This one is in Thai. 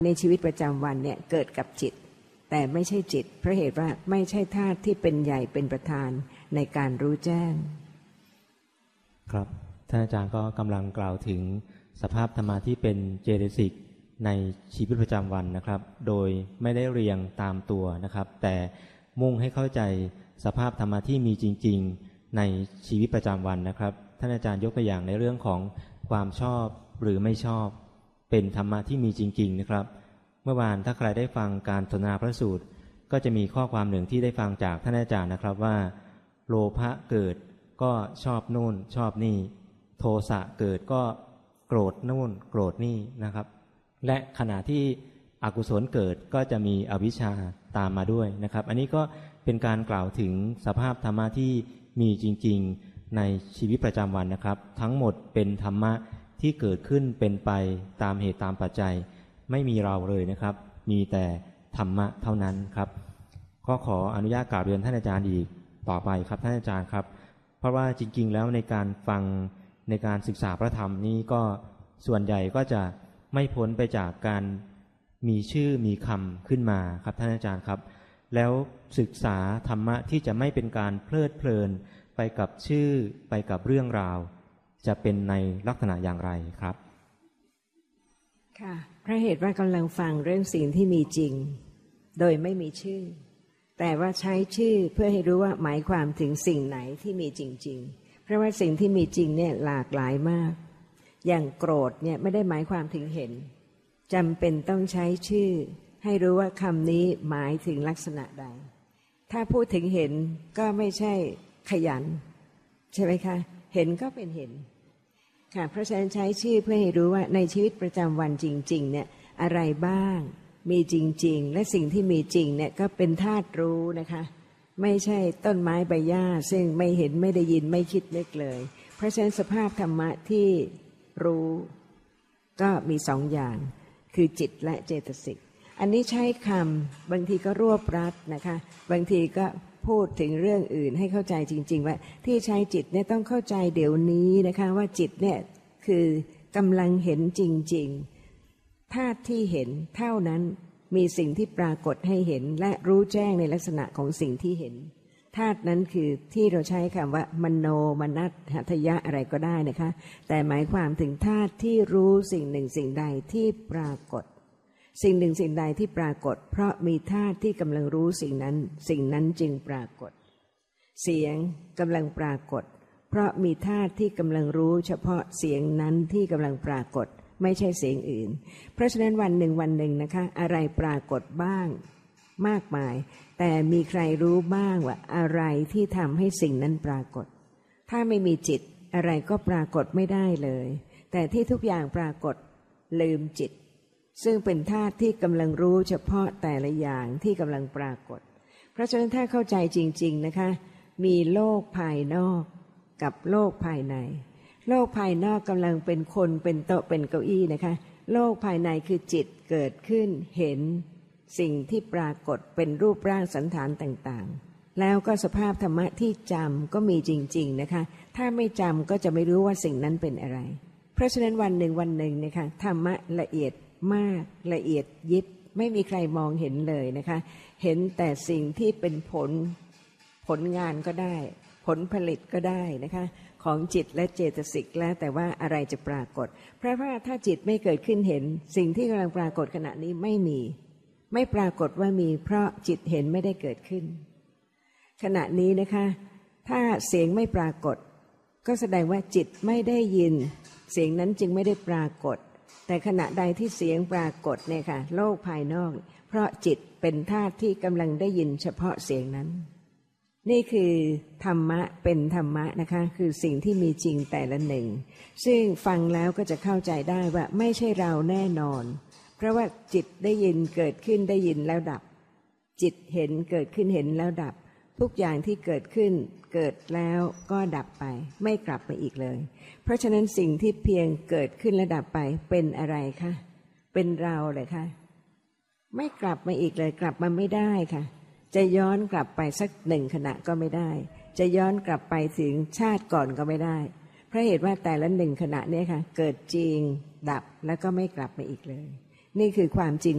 ในชีวิตประจำวันเนี่ยเกิดกับจิตแต่ไม่ใช่จิตเพราะเหตุว่าไม่ใช่ธาตุที่เป็นใหญ่เป็นประธานในการรู้แจ้งครับท่านอาจารย์ก็กำลังกล่าวถึงสภาพธรรมะที่เป็นเจตสิกในชีวิตประจำวันนะครับโดยไม่ได้เรียงตามตัวนะครับแต่มุ่งให้เข้าใจสภาพธรรมะที่มีจริงๆในชีวิตประจำวันนะครับท่านอาจารย์ยกตัวอย่างในเรื่องของความชอบหรือไม่ชอบเป็นธรรมะที่มีจริงๆนะครับเมื่อวานถ้าใครได้ฟังการสนทนาพระสูตรก็จะมีข้อความหนึ่งที่ได้ฟังจากท่านอาจารย์นะครับว่าโลภะเกิดก็ชอบนู่นชอบนี่โทสะเกิดก็โกรธนู่นโกรธนี่นะครับและขณะที่อกุศลเกิดก็จะมีอวิชชาตามมาด้วยนะครับอันนี้ก็เป็นการกล่าวถึงสภาพธรรมะที่มีจริงๆในชีวิตประจำวันนะครับทั้งหมดเป็นธรรมะที่เกิดขึ้นเป็นไปตามเหตุตามปัจจัยไม่มีเราเลยนะครับมีแต่ธรรมะเท่านั้นครับก็ขออนุญาตกราบเรียนท่านอาจารย์อีกต่อไปครับท่านอาจารย์ครับเพราะว่าจริงๆแล้วในการฟังในการศึกษาพระธรรมนี้ก็ส่วนใหญ่ก็จะไม่พ้นไปจากการมีชื่อมีคำขึ้นมาครับท่านอาจารย์ครับแล้วศึกษาธรรมะที่จะไม่เป็นการเพลิดเพลินไปกับชื่อไปกับเรื่องราวจะเป็นในลักษณะอย่างไรครับค่ะเพราะเหตุว่ากำลังฟังเรื่องสิ่งที่มีจริงโดยไม่มีชื่อแต่ว่าใช้ชื่อเพื่อให้รู้ว่าหมายความถึงสิ่งไหนที่มีจริงๆเพราะว่าสิ่งที่มีจริงเนี่ยหลากหลายมากอย่างโกรธเนี่ยไม่ได้หมายความถึงเห็นจำเป็นต้องใช้ชื่อให้รู้ว่าคำนี้หมายถึงลักษณะใดถ้าพูดถึงเห็นก็ไม่ใช่ขยันใช่ไหมคะเห็นก็เป็นเห็นค่ะเพราะฉะนั้นใช้ชื่อเพื่อให้รู้ว่าในชีวิตประจำวันจริงๆเนี่ยอะไรบ้างมีจริงๆและสิ่งที่มีจริงเนี่ยก็เป็นธาตุรู้นะคะไม่ใช่ต้นไม้ใบหญ้าซึ่งไม่เห็นไม่ได้ยินไม่คิดนึกเลยเพราะฉะนั้นสภาพธรรมะที่รู้ก็มีสองอย่างคือจิตและเจตสิกอันนี้ใช้คำบางทีก็รวบรัดนะคะบางทีก็พูดถึงเรื่องอื่นให้เข้าใจจริงๆว่าที่ใช้จิตเนี่ยต้องเข้าใจเดี๋ยวนี้นะคะว่าจิตเนี่ยคือกำลังเห็นจริงๆธาตุที่เห็นเท่านั้นมีสิ่งที่ปรากฏให้เห็นและรู้แจ้งในลักษณะของสิ่งที่เห็นธาตุนั้นคือที่เราใช้คำว่ามโนมนัสหัตถยะอะไรก็ได้นะคะแต่หมายความถึงธาตุที่รู้สิ่งหนึ่งสิ่งใดที่ปรากฏสิ่งหนึ่งสิ่งใดที่ปรากฏเพราะมีธาตุที่กำลังรู้สิ่งนั้นสิ่งนั้นจึงปรากฏเสียงกำลังปรากฏเพราะมีธาตุที่กำลังรู้เฉพาะเสียงนั้นที่กำลังปรากฏไม่ใช่เสียงอื่นเพราะฉะนั้นวันหนึ่งนะคะอะไรปรากฏบ้างมากมายแต่มีใครรู้บ้างว่าอะไรที่ทำให้สิ่งนั้นปรากฏถ้าไม่มีจิตอะไรก็ปรากฏไม่ได้เลยแต่ที่ทุกอย่างปรากฏลืมจิตซึ่งเป็นธาตุที่กำลังรู้เฉพาะแต่ละอย่างที่กำลังปรากฏเพราะฉะนั้นถ้าเข้าใจจริงๆนะคะมีโลกภายนอกกับโลกภายในโลกภายนอกกำลังเป็นคนเป็นโต๊ะเป็นเก้าอี้นะคะโลกภายในคือจิตเกิดขึ้นเห็นสิ่งที่ปรากฏเป็นรูปร่างสันฐานต่างๆแล้วก็สภาพธรรมะที่จำก็มีจริงๆนะคะถ้าไม่จำก็จะไม่รู้ว่าสิ่งนั้นเป็นอะไรเพราะฉะนั้นวันหนึ่งนะคะธรรมะละเอียดมากละเอียดยิบไม่มีใครมองเห็นเลยนะคะเห็นแต่สิ่งที่เป็นผลงานก็ได้ผลผลิตก็ได้นะคะของจิตและเจตสิกแล้วแต่ว่าอะไรจะปรากฏเพราะว่าถ้าจิตไม่เกิดขึ้นเห็นสิ่งที่กำลังปรากฏขณะนี้ไม่ปรากฏว่ามีเพราะจิตเห็นไม่ได้เกิดขึ้นขณะนี้นะคะถ้าเสียงไม่ปรากฏก็แสดงว่าจิตไม่ได้ยินเสียงนั้นจึงไม่ได้ปรากฏแต่ขณะใดที่เสียงปรากฏเนี่ยค่ะโลกภายนอกเพราะจิตเป็นธาตุที่กำลังได้ยินเฉพาะเสียงนั้นนี่คือธรรมะเป็นธรรมะนะคะคือสิ่งที่มีจริงแต่ละหนึ่งซึ่งฟังแล้วก็จะเข้าใจได้ว่าไม่ใช่เราแน่นอนเพราะว่าจิตได้ยินเกิดขึ้นได้ยินแล้วดับจิตเห็นเกิดขึ้นเห็นแล้วดับทุกอย่างที่เกิดขึ้นเกิดแล้วก็ดับไปไม่กลับมาอีกเลยเพราะฉะนั้นสิ่งที่เพียงเกิดขึ้นและดับไปเป็นอะไรคะเป็นเราเลยคะไม่กลับมาอีกเลยกลับมาไม่ได้ค่ะจะย้อนกลับไปสักหนึ่งขณะก็ไม่ได้จะย้อนกลับไปถึงชาติก่อนก็ไม่ได้เพราะเหตุว่าแต่ละหนึ่งขณะนี้ค่ะเกิดจริงดับแล้วก็ไม่กลับมาอีกเลยนี่คือความจริง